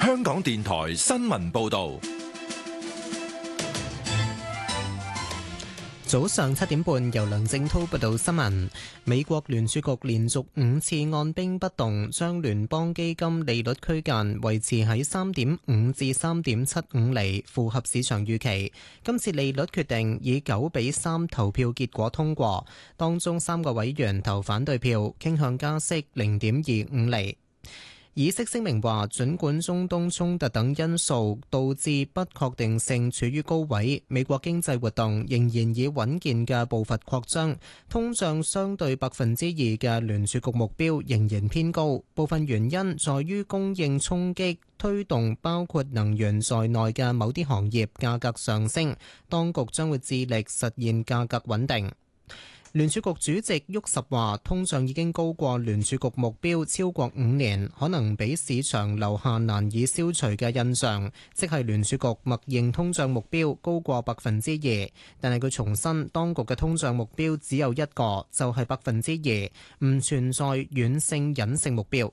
香港電台新聞報道。 早上7點半，由梁正滔報道新聞。美國聯儲局連續5次按兵不動，將聯邦基金利率區間維持喺3.5至3.75厘，符合市場預期。今次利率決定以9-3投票結果通過，當中3個委員投反對票，傾向加息0.25厘。議息聲明話，儘管中東衝突等因素導致不確定性處於高位，美國經濟活動仍然以穩健嘅步伐擴張，通脹相對2%嘅聯儲局目標仍然偏高。部分原因在於供應衝擊推動包括能源在內嘅某啲行業價格上升，當局將會致力實現價格穩定。聯儲局主席沃什話，通脹已經高過聯儲局目標超過5年，可能俾市場留下難以消除嘅印象，即係聯儲局默認通脹目標高過2%，但係佢重申當局嘅通脹目標只有一個，就係2%，唔存在軟性隱性目標。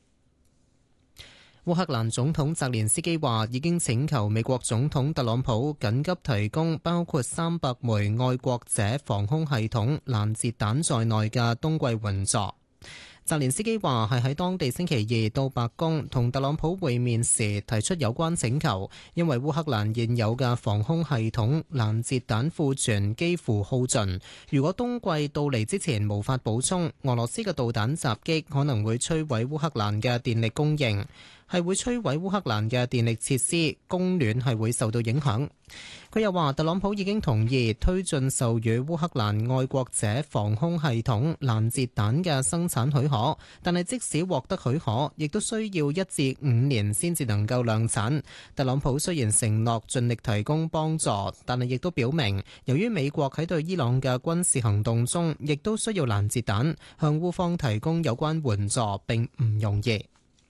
烏克蘭總統澤連斯基話已經請求美國總統特朗普緊急提供包括300枚愛國者防空系統攔截彈在內嘅冬季援助。澤連斯基話係喺當地星期2到白宮同特朗普會面時提出有關請求，因為烏克蘭現有嘅防空系統攔截彈庫存幾乎耗盡，如果冬季到嚟之前無法補充，俄羅斯嘅導彈襲擊可能會摧毀烏克蘭嘅電力供應，係會摧毀烏克蘭嘅電力設施，供暖係會受到影響。佢又話特朗普已經同意推進授予烏克蘭愛國者防空系統攔截彈嘅生產許可，但係即使獲得許可，亦都需要1至5年先至能夠量產。特朗普雖然承諾盡力提供幫助，但係亦都表明，由於美國喺對伊朗嘅軍事行動中，亦都需要攔截彈，向烏方提供有關援助並唔容易。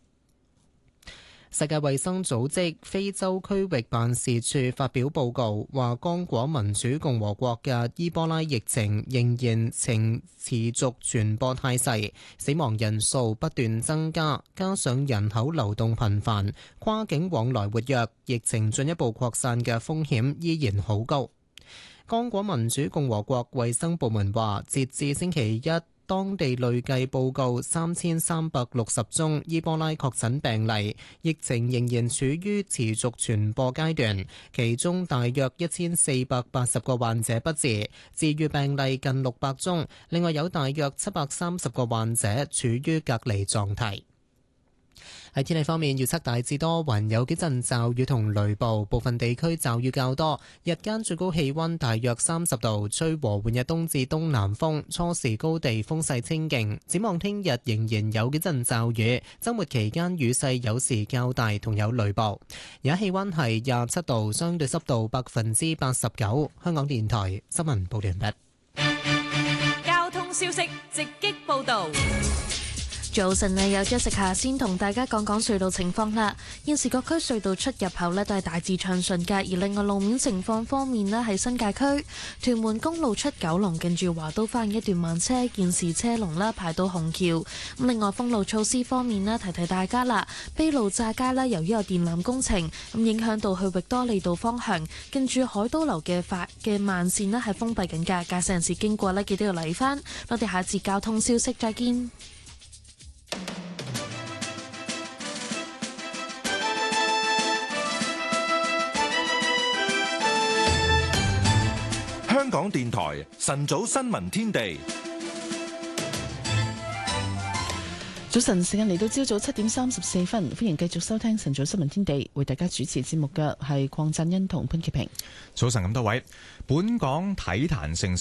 世界衛生組織非洲區域辦事處發表報告，話剛果民主共和國嘅伊波拉疫情仍然呈持續傳播態勢，死亡人數不斷增加，加上人口流動頻繁，跨境往來活躍，疫情進一步擴散嘅風險依然好高。剛果民主共和國衛生部門話，截至星期一，當地累計報告3360宗伊波拉確診病例，疫情仍然處於持續傳播階段，其中大約1480個患者不治，治癒病例近600宗，另外有大約730個患者處於隔離狀態。喺天氣方面，預測大致多雲，有幾陣驟雨同雷暴，部分地區驟雨較多。日間最高氣溫大約30度，吹和緩日東至東南風，初時高地風勢清勁。展望聽日仍然有幾陣驟雨，週末期間雨勢有時較大，同有雷暴。而家氣溫係27度，相對濕度89%。香港電台新聞報道完畢。 交通消息直擊報道。 早晨啊，有Jessica先同大家講講隧道情況啦。現時各區隧道出入口呢都係大致暢順嘅，而另外路面情況方面呢，喺新界區屯門公路出九龍近住華都花園一段慢車，現時車龍啦排到紅橋。咁另外封路措施方面呢，提提大家啦，卑路乍街啦，由於有電纜工程，咁影響到去域多利道方向，近住海都樓嘅慢線呢係封閉緊㗎，駕駛人士經過呢記得要留意返。我哋下一節交通消息再見。 香港電台晨早新聞天地， 早晨時間嚟到朝早7:34，歡迎繼續收聽晨早新聞天地，為大家主持節目嘅係鄺振恩同潘潔平。 早晨咁多位，本港體壇盛